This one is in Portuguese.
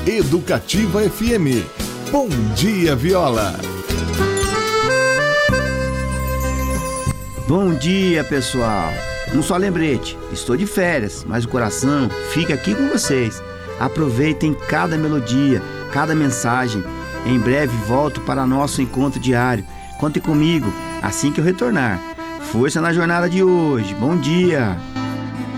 Educativa FM. Bom dia, Viola. Bom dia, pessoal. Um só lembrete, estou de férias, mas o coração fica aqui com vocês. Aproveitem cada melodia, cada mensagem. Em breve volto para nosso encontro diário. Contem comigo assim que eu retornar. Força na jornada de hoje. Bom dia.